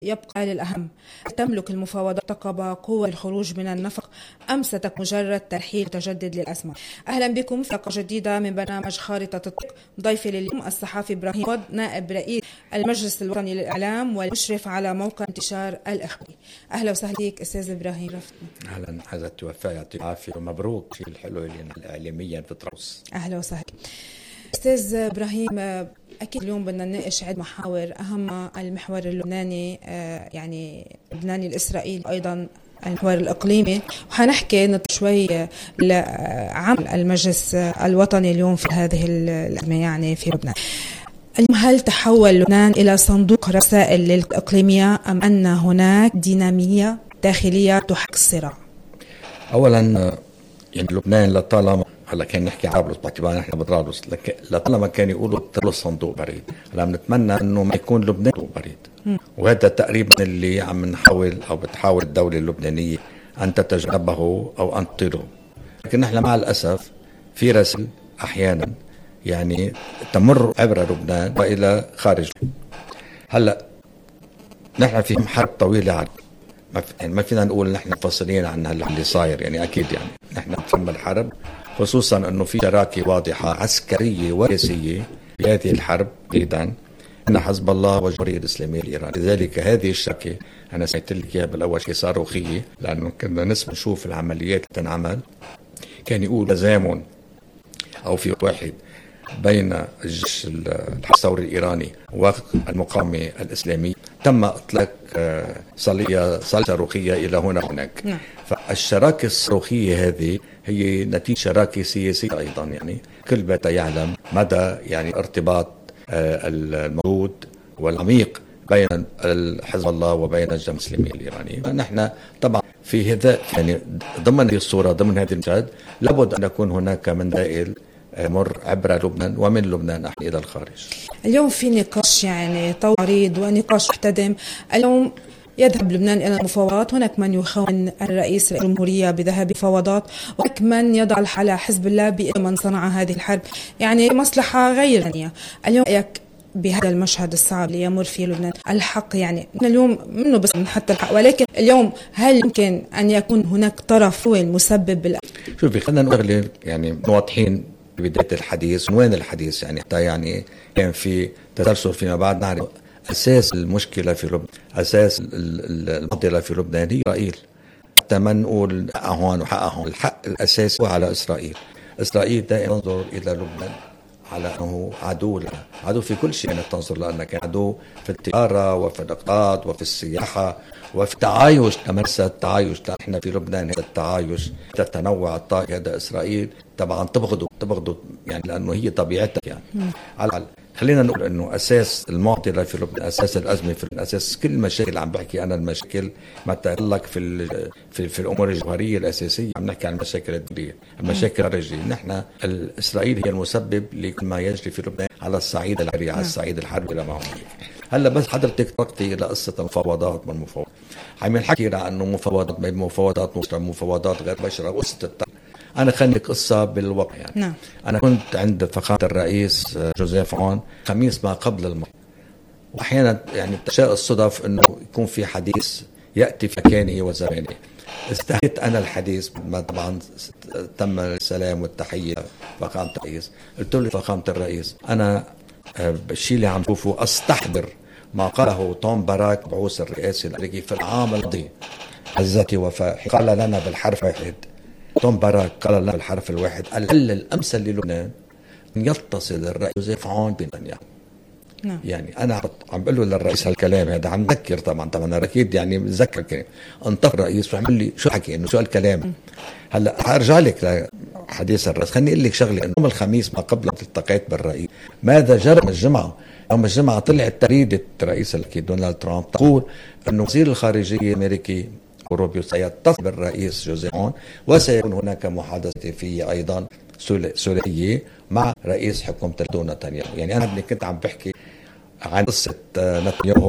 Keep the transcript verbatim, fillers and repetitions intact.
يبقى للأهم، تملك المفاوضات تقب قوة الخروج من النفق أم ستكون مجرد ترحيل متجدد للأزمة؟ أهلا بكم في حلقة جديدة من برنامج خارطة الطريق. ضيفي لليوم الصحافي إبراهيم قد، نائب رئيس المجلس الوطني للإعلام والمشرف على موقع انتشار الإخباري. أهلا وسهلا بك أستاذ إبراهيم. رفتنا. أهلا حضرتك، وفاء يعطيك العافية ومبروك في الحلو اللي إعلاميا في طرابلس. أهلا وسهلا أستاذ إبراهيم. أكيد اليوم بدنا نناقش عدة محاور، أهم المحور اللبناني يعني اللبناني الإسرائيلي، أيضا المحور الإقليمي، وحنحكي شوي لعمل المجلس الوطني اليوم في هذه الأزمة يعني في لبنان. اليوم هل تحول لبنان إلى صندوق رسائل للإقليمية أم أن هناك دينامية داخلية تحرك الصراع؟ أولا يعني لبنان لطالما هلا كان نحكي طرابلس باعتبار نحن بطرابلس، لطالما كان يقولوا طرابلس صندوق بريد، هلا بنتمنى انه ما يكون لبنان صندوق بريد، وهذا تقريبا اللي عم نحاول او بتحاول الدوله اللبنانيه ان تتجنبه او ان تطيله. لكن نحن مع الاسف في رسل احيانا يعني تمر عبر لبنان والى خارج. هلا نحن في حرب طويله عرض، ما يعني ما فينا نقول نحن منفصلين عن اللي صاير، يعني اكيد يعني نحن نتحمل الحرب، خصوصا انه في شراكه واضحه عسكريه وسياسيه في هذه الحرب ايضا ان حزب الله والجمهوريه الاسلاميه الايرانيه. لذلك هذه الشراكه انا سمعت لك اياها بالاول شيء صاروخيه، لانه كنا نسمع نشوف العمليات اللي تنعمل، كان يقول تزامن او في واحد بين الجيش الثوري الايراني والمقاومه الاسلاميه. تم اطلاق صاليه صاروخيه الى هنا هناك. نعم. فالشراكه الصاروخيه هذه هي نتيجه شراكه سياسيه ايضا، يعني كل بيت يعلم مدى يعني ارتباط الموجود والعميق بين حزب الله وبين الجمهوريه الاسلاميه الايرانيه. نحن طبعا في هذا يعني ضمن هذه الصوره، ضمن هذه المشهد، لابد ان يكون هناك مندائل مر عبر لبنان ومن لبنان إلى الخارج. اليوم في نقاش يعني طويل ونقاش محتدم. اليوم يذهب لبنان إلى المفاوضات، هناك من يخون الرئيس الجمهورية بذهاب المفاوضات، وهناك من يضع على حزب الله بمن صنع هذه الحرب يعني مصلحة غير ثانية. اليوم رأيك بهذا المشهد الصعب اللي يمر فيه لبنان؟ الحق يعني اليوم منه بس من حتى الحق، ولكن اليوم هل يمكن أن يكون هناك طرف هو المسبب بال... شوفي خلينا نقول يعني واضحين بداية الحديث وين الحديث، يعني حتى يعني كان في تسلسل فيما بعد. نعرف أساس المشكلة في لبنان، أساس المعضلة في لبنان هي إسرائيل. حتى ما نقول حق هون وحق هون، الحق الأساسي هو على إسرائيل. إسرائيل دائما تنظر إلى لبنان على أنه عدو لها، عدو في كل شيء كانت تنظر لأنها كان عدو في التجارة وفي الاقتصاد وفي السياحة وفي التعايش. تمارس التعايش، احنا في لبنان هذا التعايش، هذا التنوع الطائي، هذا إسرائيل طبعا تبغضه تبغضه يعني لأنه هي طبيعتها يعني. على خلينا نقول انه اساس المعضله في لبنان، اساس الازمه في لبنان، اساس كل المشاكل عم بحكي انا المشاكل ما تتعلق في في, في الامور الجوهريه الاساسيه، عم نحكي عن المشاكل الدوليه، المشاكل الخارجيه. نحن اسرائيل هي المسبب لكل ما يجري في لبنان على الصعيد العسكري، على الصعيد الحربي الى ما هنالك. هلا بس حضرتك طرقتي الى قصه المفاوضات والمفاوضات، عم نحكي انه مفاوضات بين مفاوضات مباشره مفاوضات غير مباشره وقصه الطرق. أنا خلني قصة بالواقع يعني. نعم. أنا كنت عند فخامة الرئيس جوزيف عون خميس ما قبل الماضي، وأحيانا يعني تشاء الصدف إنه يكون في حديث يأتي في مكانه وزمانه. استهيت أنا الحديث ما طبعا تم السلام والتحية فخامة الرئيس. قلت له فخامة الرئيس أنا الشيء اللي عم شوفه أستحضر ما قاله توم باراك بعوث الرئاسي الأمريكي في العام الماضي. عزتي وفاء قال لنا بالحرف واحد، توم باراك قال لنا بالحرف الواحد: الحل الأمثل للبنان أن يتصل الرئيس جوزيف عون بنتنياهو. نعم. يعني أنا عم بقول له للرئيس هالكلام هذا، عم بذكر طبعا طبعا أكيد يعني بتذكر كلام انطق الرئيس وعمل لي شو حكي إنه شو الكلام. هلا حارجع لك لحديث الرئيس، خليني أقول لك شغلة. إنه يوم الخميس ما قبل التقيت بالرئيس، ماذا جرى يوم الجمعة؟ يوم الجمعة طلعت تغريدة رئيس دونالد ترامب تقول إنه وزير الخارجية الأمريكي روبيو سيتصل بالرئيس جوزيف عون، وسيكون هناك محادثة فيه أيضا ثلاثية مع رئيس حكومة نتنياهو. يعني أنا كنت عم بحكي عن قصة نتنياهو